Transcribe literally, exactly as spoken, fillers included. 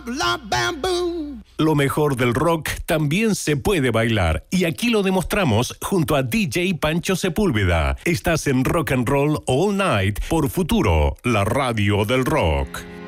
blah, bam, boom. Lo mejor del rock también se puede bailar y aquí lo demostramos junto a D J Pancho Sepúlveda. Estás en Rock and Roll All Night por Futuro, la radio del rock.